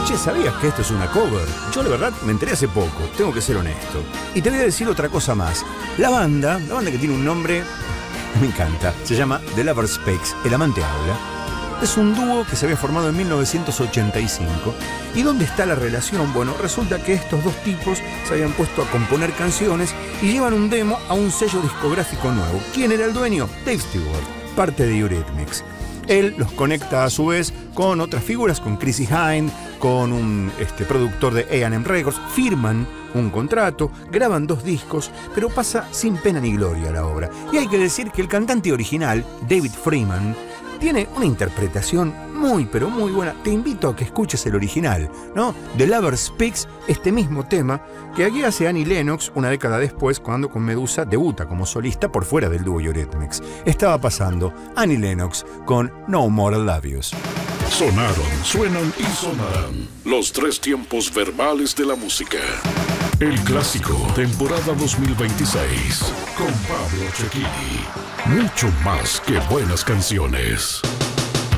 che, ¿sabías que esto es una cover? Yo la verdad me enteré hace poco, tengo que ser honesto. Y te voy a decir otra cosa más. La banda que tiene un nombre, me encanta, se llama The Lover Speaks, El Amante Habla. Es un dúo que se había formado en 1985. ¿Y dónde está la relación? Bueno, resulta que estos dos tipos se habían puesto a componer canciones y llevan un demo a un sello discográfico nuevo. ¿Quién era el dueño? Dave Stewart, parte de Eurythmics. Él los conecta a su vez con otras figuras, con Chrissie Hynde, con un productor de A&M Records. Firman un contrato, graban 2 discos, pero pasa sin pena ni gloria la obra. Y hay que decir que el cantante original, David Freeman, tiene una interpretación muy, pero muy buena. Te invito a que escuches el original, ¿no? The Lover Speaks, este mismo tema que aquí hace Annie Lennox una década después, cuando con Medusa debuta como solista por fuera del dúo Eurythmics. Estaba pasando Annie Lennox con No More Love Yous. Sonaron, suenan y sonarán los 3 tiempos verbales de la música. El clásico, temporada 2026, con Pablo Cecchini. Mucho más que buenas canciones.